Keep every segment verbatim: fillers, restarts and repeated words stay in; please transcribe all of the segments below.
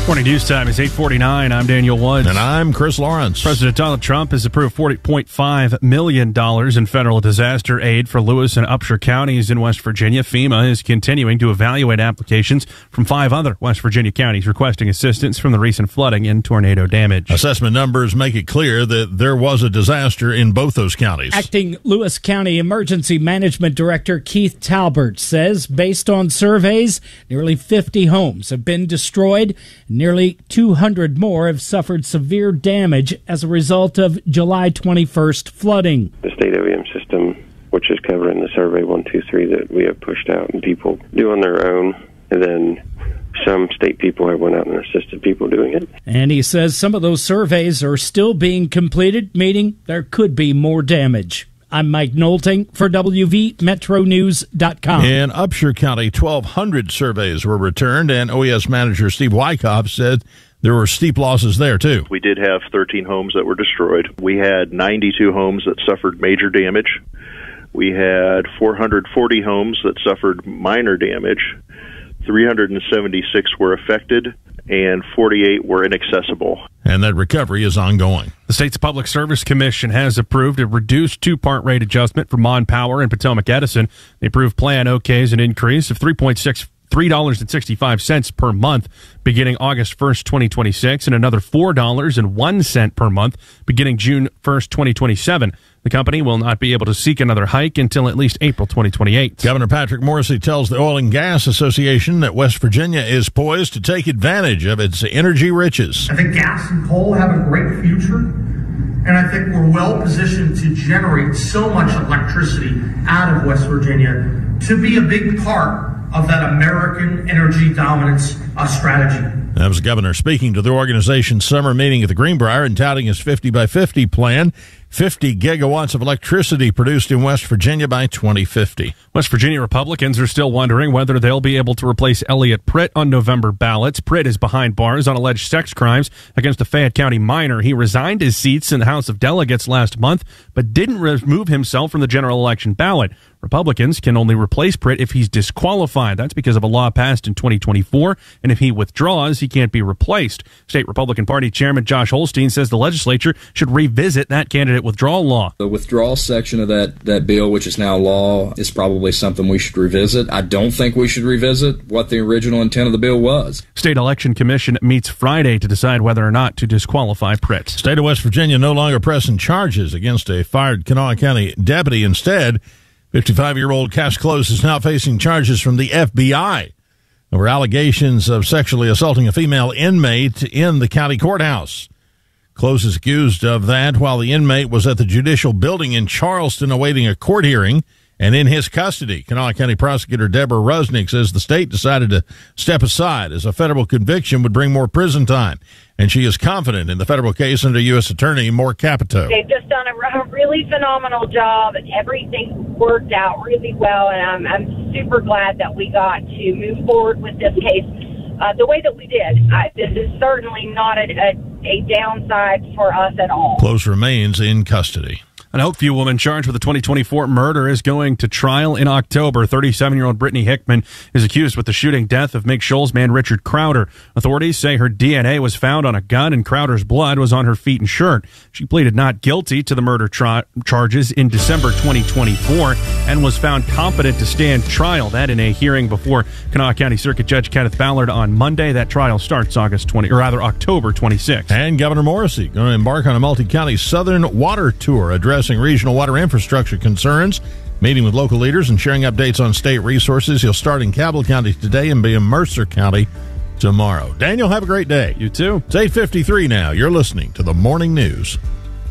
Morning news time is eight forty-nine. I'm Daniel Woods. And I'm Chris Lawrence. President Donald Trump has approved forty point five million dollars in federal disaster aid for Lewis and Upshur counties in West Virginia. FEMA is continuing to evaluate applications from five other West Virginia counties requesting assistance from the recent flooding and tornado damage. Assessment numbers make it clear that there was a disaster in both those counties. Acting Lewis County Emergency Management Director Keith Talbert says, based on surveys, nearly fifty homes have been destroyed. Nearly two hundred more have suffered severe damage as a result of July twenty-first flooding. The state O E M system, which is covered in the survey one two three that we have pushed out, and people do on their own, and then some state people have went out and assisted people doing it. And he says some of those surveys are still being completed, meaning there could be more damage. I'm Mike Nolting for W V Metro News dot com. In Upshur County, twelve hundred surveys were returned, and O E S manager Steve Wyckoff said there were steep losses there, too. We did have thirteen homes that were destroyed. We had ninety-two homes that suffered major damage. We had four hundred forty homes that suffered minor damage. three hundred seventy-six were affected, and forty-eight were inaccessible. And that recovery is ongoing. The state's Public Service Commission has approved a reduced two-part rate adjustment for Mon Power and Potomac Edison. The approved plan okays an increase of three point six three dollars and sixty-five cents per month beginning August first, twenty twenty-six, and another four dollars and one cent per month beginning June first, twenty twenty-seven. The company will not be able to seek another hike until at least April twenty twenty-eight. Governor Patrick Morrisey tells the Oil and Gas Association that West Virginia is poised to take advantage of its energy riches. I think gas and coal have a great future, and I think we're well positioned to generate so much electricity out of West Virginia to be a big part of that American energy dominance uh, strategy. That was the governor speaking to the organization's summer meeting at the Greenbrier and touting his fifty by fifty plan. fifty gigawatts of electricity produced in West Virginia by twenty fifty. West Virginia Republicans are still wondering whether they'll be able to replace Elliot Pritt on November ballots. Pritt is behind bars on alleged sex crimes against a Fayette County minor. He resigned his seats in the House of Delegates last month, but didn't remove himself from the general election ballot. Republicans can only replace Pritt if he's disqualified. That's because of a law passed in twenty twenty-four, and if he withdraws, he can't be replaced. State Republican Party Chairman Josh Holstein says the legislature should revisit that candidate withdrawal law. The withdrawal section of that, that bill, which is now law, is probably something we should revisit. I don't think we should revisit what the original intent of the bill was. State Election Commission meets Friday to decide whether or not to disqualify Pritt. State of West Virginia no longer pressing charges against a fired Kanawha County deputy. Instead, fifty-five-year-old Cass Close is now facing charges from the F B I over allegations of sexually assaulting a female inmate in the county courthouse. Close is accused of that while the inmate was at the Judicial Building in Charleston awaiting a court hearing and in his custody. Kanawha County Prosecutor Deborah Rusnick says the state decided to step aside as a federal conviction would bring more prison time, and she is confident in the federal case under U S Attorney Mark Capito. They've just done a, a really phenomenal job, and everything worked out really well, and I'm, I'm super glad that we got to move forward with this case uh, the way that we did. I, this is certainly not a, a, a downside for us at all. Close remains in custody. An Oakview woman charged with a twenty twenty-four murder is going to trial in October. thirty-seven-year-old Brittany Hickman is accused with the shooting death of Make Shoals man Richard Crowder. Authorities say her D N A was found on a gun and Crowder's blood was on her feet and shirt. She pleaded not guilty to the murder tra- charges in December twenty twenty-four and was found competent to stand trial. That in a hearing before Kanawha County Circuit Judge Kenneth Ballard on Monday. That trial starts August twentieth, or rather October twenty-sixth. And Governor Morrisey going to embark on a multi-county Southern Water Tour addressing regional water infrastructure concerns, meeting with local leaders and sharing updates on state resources. He'll start in Cabell County today and be in Mercer County tomorrow. Daniel, have a great day. You too. It's eight fifty-three now. You're listening to the Morning News.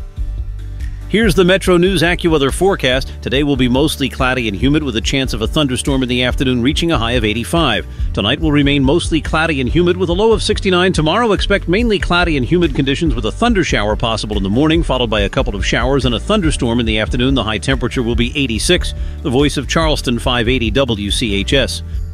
Here's the Metro News AccuWeather forecast. Today will be mostly cloudy and humid with a chance of a thunderstorm in the afternoon reaching a high of eighty-five. Tonight will remain mostly cloudy and humid with a low of sixty-nine. Tomorrow expect mainly cloudy and humid conditions with a thunder shower possible in the morning, followed by a couple of showers and a thunderstorm in the afternoon. The high temperature will be eighty-six. The voice of Charleston, five eighty W C H S.